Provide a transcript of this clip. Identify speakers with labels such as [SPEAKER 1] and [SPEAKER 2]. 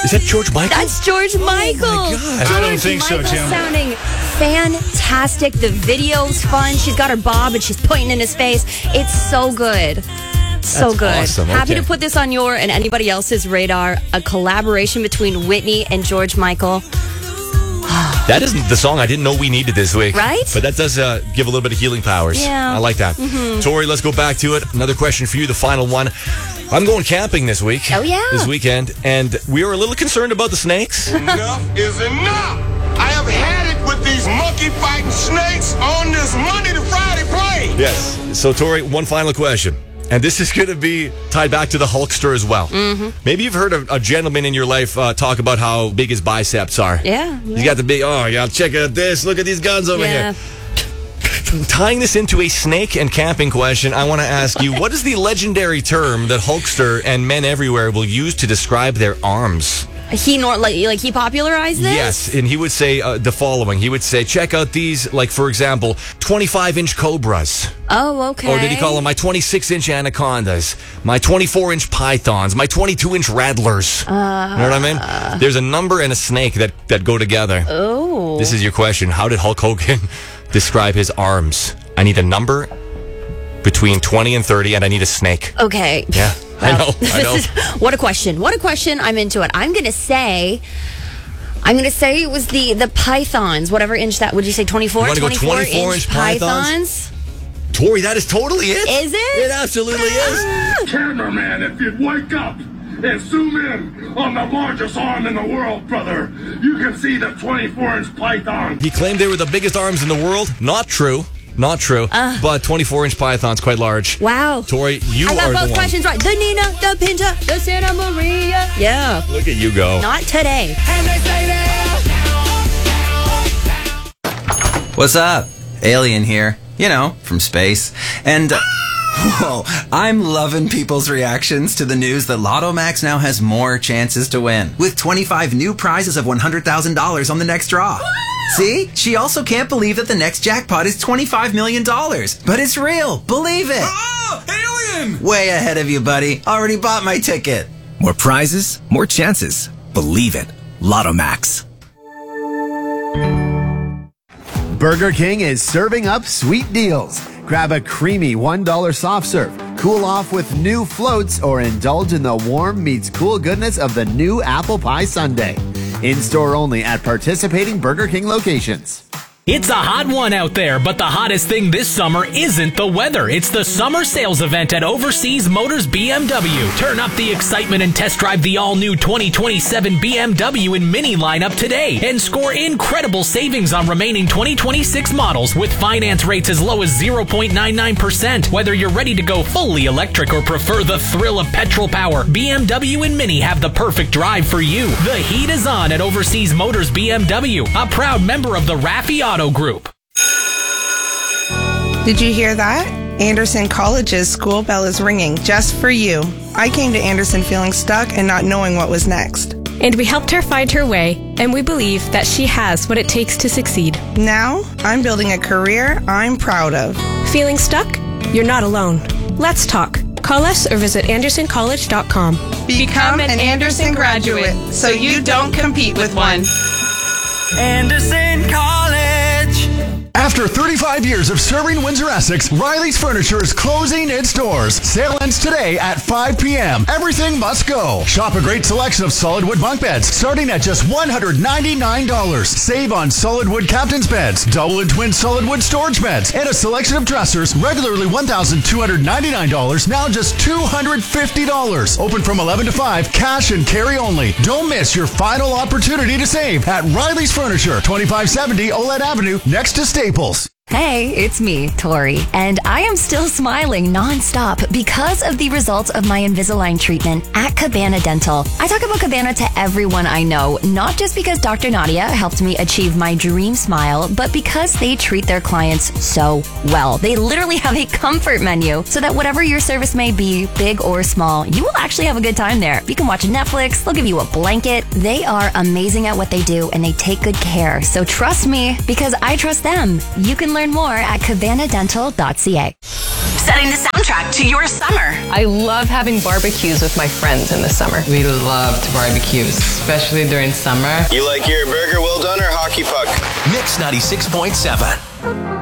[SPEAKER 1] Is that George Michael?
[SPEAKER 2] That's George Michael.
[SPEAKER 1] Oh my God.
[SPEAKER 3] I don't think so,
[SPEAKER 2] Michael's
[SPEAKER 3] Jim.
[SPEAKER 2] Sounding fantastic. The video's fun. She's got her bob and she's pointing in his face. It's so good. So
[SPEAKER 1] That's
[SPEAKER 2] good.
[SPEAKER 1] awesome.
[SPEAKER 2] Happy
[SPEAKER 1] Okay.
[SPEAKER 2] to put this on your and anybody else's radar. A collaboration between Whitney and George Michael.
[SPEAKER 1] That isn't the song I didn't know we needed this week.
[SPEAKER 2] Right?
[SPEAKER 1] But that does give a little bit of healing powers.
[SPEAKER 2] Yeah.
[SPEAKER 1] I like that. Tori, let's go back to it. Another question for you, the final one. I'm going camping this week.
[SPEAKER 2] Oh, yeah.
[SPEAKER 1] This weekend. And we were a little concerned about the snakes.
[SPEAKER 4] Enough is enough. I have had it with these monkey fighting snakes on this Monday to Friday plane.
[SPEAKER 1] Yes. So, Tori, one final question. And this is going to be tied back to the Hulkster as well. Maybe you've heard a gentleman in your life talk about how big his biceps are.
[SPEAKER 2] Yeah.
[SPEAKER 1] He's got the big, check out this. Look at these guns over
[SPEAKER 2] Yeah.
[SPEAKER 1] here. Tying this into a snake and camping question, I want to ask you, what is the legendary term that Hulkster and men everywhere will use to describe their arms?
[SPEAKER 2] He he popularized this?
[SPEAKER 1] Yes, and he would say the following. He would say, check out these, like, for example, 25-inch cobras.
[SPEAKER 2] Oh, okay.
[SPEAKER 1] Or did he call them my 26-inch anacondas, my 24-inch pythons, my 22-inch rattlers? You know what I mean? There's a number and a snake that go together.
[SPEAKER 2] Oh.
[SPEAKER 1] This is your question. How did Hulk Hogan describe his arms? I need a number between 20 and 30, and I need a snake.
[SPEAKER 2] Okay.
[SPEAKER 1] Yeah, I know.
[SPEAKER 2] What a question. What a question. I'm into it. I'm going to say it was the pythons, whatever inch that, would you say 24?
[SPEAKER 1] You wanna go
[SPEAKER 2] 24
[SPEAKER 1] 24-inch pythons? Tori, that is totally it.
[SPEAKER 2] Is it?
[SPEAKER 1] It absolutely is.
[SPEAKER 4] Cameraman, if you'd wake up and zoom in on the largest arm in the world, brother, you can see the 24-inch python.
[SPEAKER 1] He claimed they were the biggest arms in the world. Not true. Not true. But 24-inch python's quite large.
[SPEAKER 2] Wow.
[SPEAKER 1] Tori, you
[SPEAKER 2] I
[SPEAKER 1] are
[SPEAKER 2] got
[SPEAKER 1] the
[SPEAKER 2] both
[SPEAKER 1] one.
[SPEAKER 2] questions right. The Nina, the Pinta, the Santa Maria. Yeah.
[SPEAKER 1] Look at you go.
[SPEAKER 2] Not today.
[SPEAKER 5] What's up? Alien here. You know, from space. And, whoa, I'm loving people's reactions to the news that Lotto Max now has more chances to win, with 25 new prizes of $100,000 on the next draw. See? She also can't believe that the next jackpot is $25 million. But it's real. Believe it.
[SPEAKER 3] Oh, alien!
[SPEAKER 5] Way ahead of you, buddy. Already bought my ticket.
[SPEAKER 6] More prizes, more chances. Believe it. Lotto Max.
[SPEAKER 7] Burger King is serving up sweet deals. Grab a creamy $1 soft serve, cool off with new floats, or indulge in the warm meets cool goodness of the new apple pie sundae. In-store only at participating Burger King locations.
[SPEAKER 8] It's a hot one out there, but the hottest thing this summer isn't the weather. It's the summer sales event at Overseas Motors BMW. Turn up the excitement and test drive the all-new 2027 BMW and Mini lineup today and score incredible savings on remaining 2026 models with finance rates as low as 0.99%. Whether you're ready to go fully electric or prefer the thrill of petrol power, BMW and Mini have the perfect drive for you. The heat is on at Overseas Motors BMW, a proud member of the Raffi Auto Group.
[SPEAKER 9] Did you hear that? Anderson College's school bell is ringing just for you. I came to Anderson feeling stuck and not knowing what was next.
[SPEAKER 10] And we helped her find her way, and we believe that she has what it takes to succeed.
[SPEAKER 9] Now, I'm building a career I'm proud of.
[SPEAKER 10] Feeling stuck? You're not alone. Let's talk. Call us or visit andersoncollege.com.
[SPEAKER 9] Become an Anderson graduate so you don't compete with one.
[SPEAKER 11] Anderson College.
[SPEAKER 12] After 35 years of serving Windsor-Essex, Riley's Furniture is closing its doors. Sale ends today at 5 p.m. Everything must go. Shop a great selection of solid wood bunk beds starting at just $199. Save on solid wood captain's beds, double and twin solid wood storage beds, and a selection of dressers regularly $1,299, now just $250. Open from 11 to 5, cash and carry only. Don't miss your final opportunity to save at Riley's Furniture, 2570 Olette Avenue, next to Staples.
[SPEAKER 13] Hey, it's me, Tori, and I am still smiling nonstop because of the results of my Invisalign treatment at Cabana Dental. I talk about Cabana to everyone I know, not just because Dr. Nadia helped me achieve my dream smile, but because they treat their clients so well. They literally have a comfort menu so that whatever your service may be, big or small, you will actually have a good time there. You can watch Netflix, they'll give you a blanket. They are amazing at what they do and they take good care. So trust me, because I trust them. You can learn more at cabanadental.ca.
[SPEAKER 14] Setting the soundtrack
[SPEAKER 3] soundtrack to your summer.
[SPEAKER 14] I love having barbecues with my friends in the summer.
[SPEAKER 15] We love to barbecue, especially during summer.
[SPEAKER 16] You like your burger well done or hockey puck?
[SPEAKER 17] Mix 96.7.